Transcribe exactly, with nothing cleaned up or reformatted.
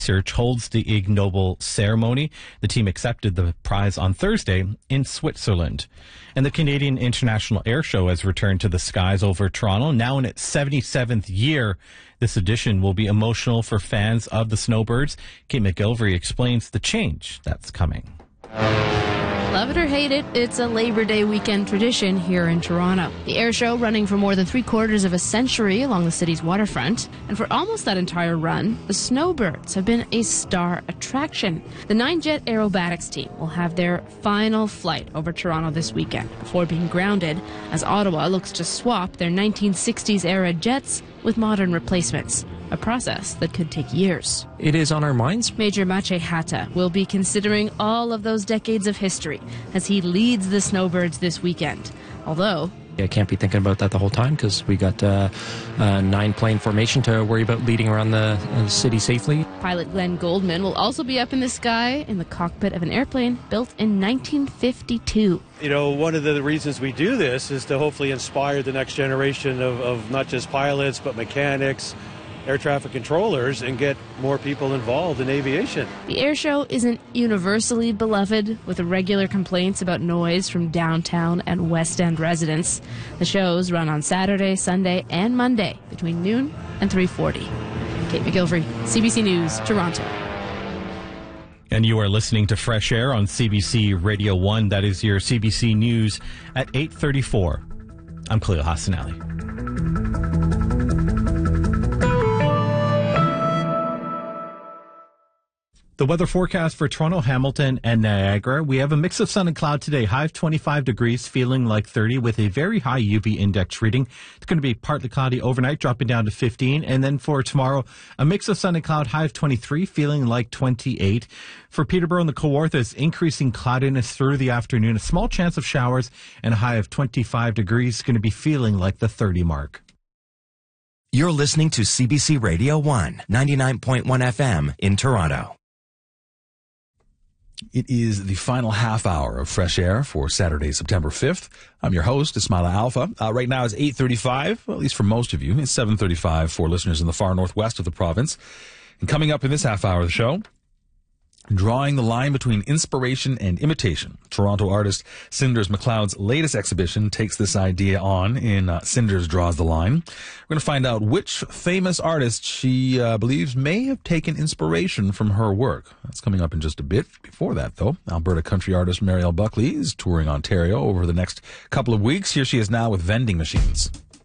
Research holds the Ig Nobel ceremony. The team accepted the prize on Thursday in Switzerland. And the Canadian International Air Show has returned to the skies over Toronto, now in its seventy-seventh year. This edition will be emotional for fans of the Snowbirds. Kate McGilvery explains the change that's coming. Love it or hate it, it's a Labor Day weekend tradition here in Toronto. The air show, running for more than three quarters of a century along the city's waterfront, and for almost that entire run, the Snowbirds have been a star attraction. The nine-jet aerobatics team will have their final flight over Toronto this weekend before being grounded as Ottawa looks to swap their nineteen sixties-era jets with modern replacements, a process that could take years. It is on our minds. Major Maciej Hata will be considering all of those decades of history as he leads the Snowbirds this weekend. Although, I can't be thinking about that the whole time because we got uh, a nine-plane formation to worry about leading around the uh, city safely. Pilot Glenn Goldman will also be up in the sky in the cockpit of an airplane built in nineteen fifty-two. You know, one of the reasons we do this is to hopefully inspire the next generation of, of not just pilots, but mechanics, air traffic controllers, and get more people involved in aviation. The air show isn't universally beloved, with regular complaints about noise from downtown and West End residents. The shows run on Saturday, Sunday, and Monday between noon and three forty. Kate McGilvery, C B C News, Toronto. And you are listening to Fresh Air on C B C Radio one. That is your C B C News at eight thirty-four. I'm Khalil Hassanali. The weather forecast for Toronto, Hamilton, and Niagara. We have a mix of sun and cloud today. High of twenty-five degrees, feeling like thirty with a very high U V index reading. It's going to be partly cloudy overnight, dropping down to fifteen. And then for tomorrow, a mix of sun and cloud, high of twenty-three, feeling like twenty-eight. For Peterborough and the Kawarthas, increasing cloudiness through the afternoon. A small chance of showers and a high of twenty-five degrees. Going to be feeling like the thirty mark. You're listening to C B C Radio one, ninety-nine point one F M in Toronto. It is the final half hour of Fresh Air for Saturday, September fifth. I'm your host, Ismaila Alpha. Uh, right now it's eight thirty-five, well, at least for most of you. It's seven thirty-five for listeners in the far northwest of the province. And coming up in this half hour of the show, drawing the line between inspiration and imitation. Toronto artist Cinders McLeod's latest exhibition takes this idea on in uh, Cinders Draws the Line. We're going to find out which famous artist she uh, believes may have taken inspiration from her work. That's coming up in just a bit. Before that, though, Alberta country artist Marielle Buckley is touring Ontario over the next couple of weeks. Here she is now with Vending Machines.